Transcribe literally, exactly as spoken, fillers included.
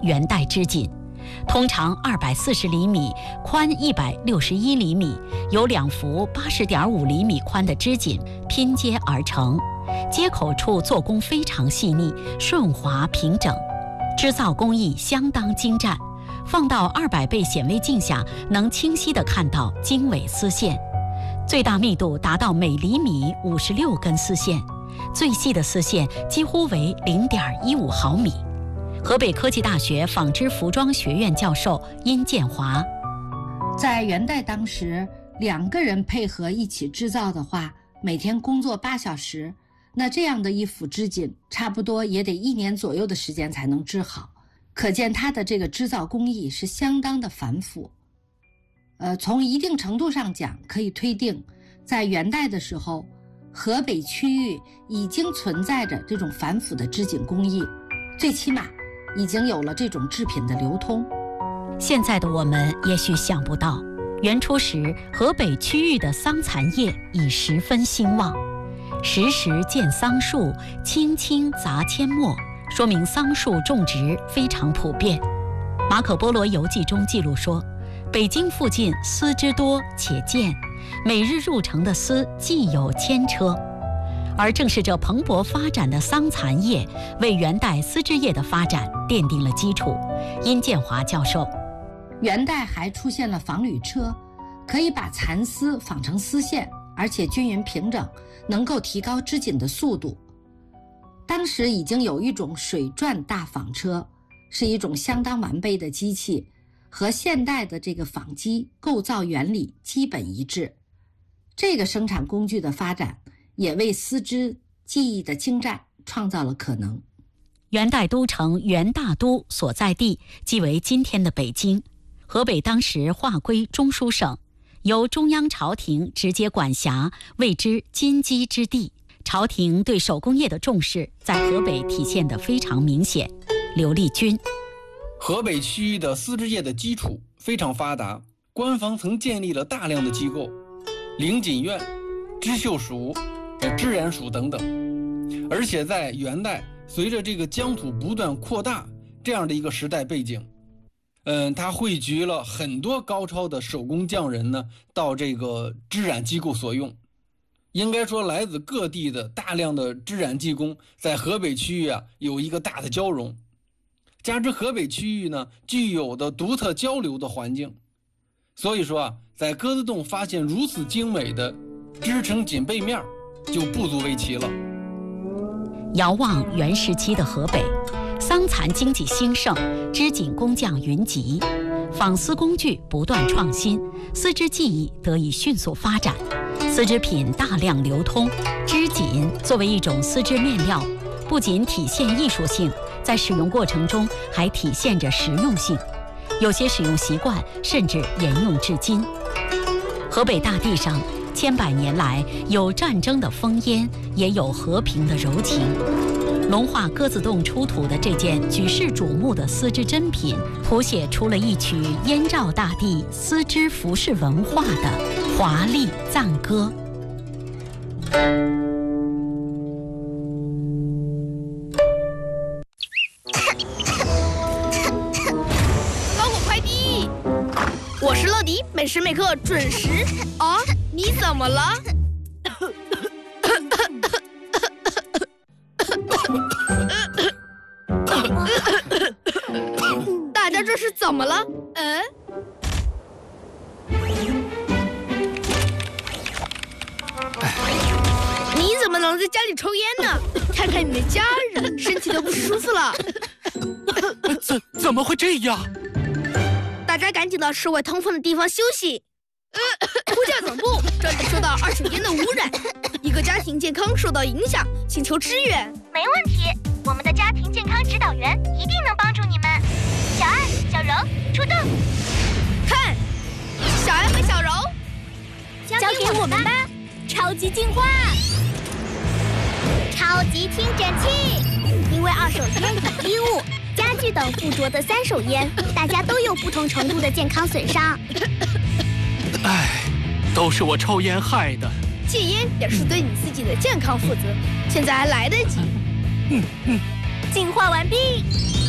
元代织锦，通长二百四十厘米，宽一百六十一厘米，由两幅八十点五厘米宽的织锦拼接而成，接口处做工非常细腻、顺滑平整，织造工艺相当精湛。放到二百倍显微镜下，能清晰地看到经纬丝线，最大密度达到每厘米五十六根丝线，最细的丝线几乎为零点一五毫米。河北科技大学纺织服装学院教授殷建华， 在元代当时，两个人配合一起织造的话，每天工作八小时，那这样的一幅织锦，差不多也得一年左右的时间才能织好。可见它的这个织造工艺是相当的繁复。呃，从一定程度上讲，可以推定，在元代的时候，河北区域已经存在着这种繁复的织锦工艺，最起码已经有了这种制品的流通。 现在的我们也许想不到，元初时河北区域的桑蚕业已十分兴旺，时时见桑树，青青杂阡陌，说明桑树种植非常普遍。马可波罗游记中记录说，北京附近丝织多且贱，每日入城的丝计有千车。而正是这蓬勃发展的桑蚕业，为元代丝织业的发展奠定了基础。殷建华教授， 元代还出现了纺缕车，可以把蚕丝纺成丝线，而且均匀平整，能够提高织锦的速度。当时已经有一种水转大纺车，是一种相当完备的机器，和现代的这个纺机构造原理基本一致。这个生产工具的发展，也为丝织技艺的精湛创造了可能。 元代都城元大都所在地即为今天的北京，河北当时划归中书省，由中央朝廷直接管辖，谓之金鸡之地。朝廷对手工业的重视在河北体现得非常明显。刘立军， 河北区域的丝织业的基础非常发达，官方曾建立了大量的机构，领锦院、织绣署、织染署等等。而且在元代，随着这个疆土不断扩大这样的一个时代背景，嗯，它汇聚了很多高超的手工匠人呢，到这个织染机构所用。应该说，来自各地的大量的织染技工在河北区域啊有一个大的交融，加之河北区域呢具有的独特交流的环境，所以说啊，在鸽子洞发现如此精美的织成锦被面就不足为奇了。 遥望元时期的河北，桑蚕经济兴盛，织锦工匠云集，纺丝工具不断创新，丝织技艺得以迅速发展，丝织品大量流通。织锦作为一种丝织面料，不仅体现艺术性，在使用过程中还体现着实用性，有些使用习惯甚至沿用至今。河北大地上千百年来，有战争的烽烟，也有和平的柔情。龙化鸽子洞出土的这件举世瞩目的丝织珍品，谱写出了一曲燕赵大地丝织服饰文化的华丽赞歌。 包裹快递，我是乐迪，每时每刻准时。啊，你怎么了？大家这是怎么了？嗯？你怎么能在家里抽烟呢？看看你的家人，身体都不舒服了。 怎怎么会这样？ 大家赶紧到室外通风的地方休息。呼叫总部，这里受到二手烟的污染，一个家庭健康受到影响，请求支援。 没问题，我们的家庭健康指导员一定能帮助你们。小爱、小柔出动！ 看，小爱和小柔， 交给我们吧！超级净化，超级清诊器。因为二手烟与衣物、家具等附着的三手烟，大家都有不同程度的健康损伤。 唉，都是我抽烟害的。 戒烟也是对你自己的健康负责，现在还来得及。 嗯嗯， 净化完毕。